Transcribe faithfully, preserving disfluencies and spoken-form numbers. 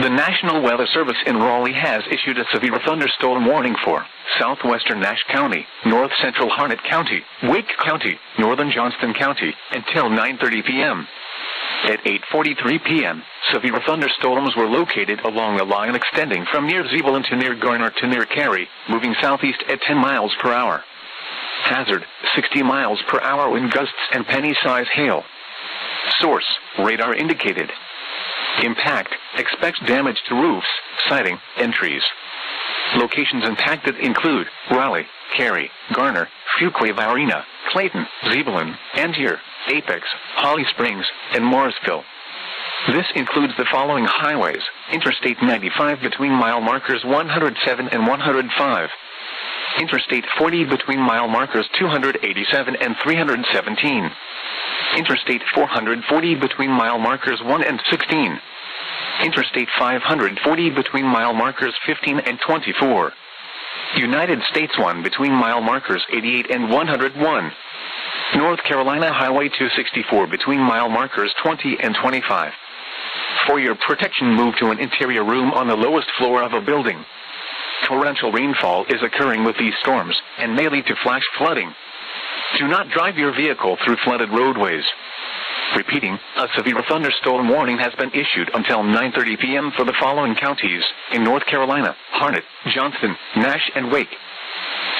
The National Weather Service in Raleigh has issued a severe thunderstorm warning for southwestern Nash County, north central Harnett County, Wake County, northern Johnston County, until nine thirty p m At eight forty-three p m, severe thunderstorms were located along a line extending from near Zebulon to near Garner to near Cary, moving southeast at ten miles per hour. Hazard, sixty miles per hour wind gusts and penny-size hail. Source, radar indicated. Impact, expects damage to roofs, siding, and trees. Locations impacted include Raleigh, Cary, Garner, Fuquay-Varina, Clayton, Zebulon, Angier, Apex, Holly Springs, and Morrisville. This includes the following highways: Interstate ninety-five between mile markers one hundred seven and one hundred five. Interstate forty between mile markers two hundred eighty-seven and three hundred seventeen. Interstate four hundred forty between mile markers one and sixteen. Interstate five hundred forty between mile markers fifteen and twenty-four. United States one between mile markers eighty-eight and one hundred one. North Carolina Highway two sixty-four between mile markers twenty and twenty-five. For your protection, move to an interior room on the lowest floor of a building. Torrential rainfall is occurring with these storms and may lead to flash flooding. Do not drive your vehicle through flooded roadways. Repeating, a severe thunderstorm warning has been issued until nine thirty p m for the following counties in North Carolina: Harnett, Johnston, Nash, and Wake.